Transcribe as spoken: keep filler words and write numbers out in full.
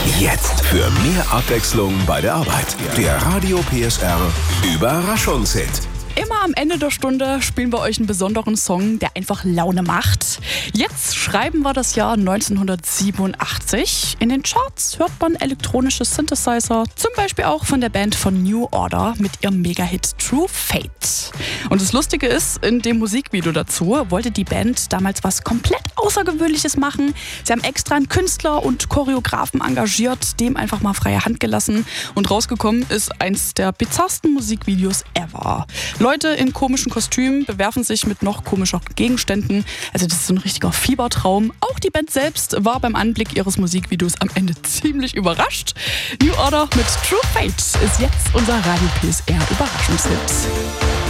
Jetzt für mehr Abwechslung bei der Arbeit. Der Radio P S R Überraschungshit. Immer am Ende der Stunde spielen wir euch einen besonderen Song, der einfach Laune macht. Jetzt schreiben wir das Jahr neunzehnhundertsiebenundachtzig. In den Charts hört man elektronische Synthesizer, zum Beispiel auch von der Band von New Order mit ihrem Megahit True Fate. Und das Lustige ist, in dem Musikvideo dazu wollte die Band damals was komplett Außergewöhnliches machen. Sie haben extra einen Künstler und Choreografen engagiert, dem einfach mal freie Hand gelassen. Und rausgekommen ist eins der bizarrsten Musikvideos ever. Leute in komischen Kostümen bewerfen sich mit noch komischeren Gegenständen. Also das ist so ein richtiger Fiebertraum. Auch die Band selbst war beim Anblick ihres Musikvideos am Ende ziemlich überrascht. New Order mit True Fate ist jetzt unser Radio P S R Überraschungshit.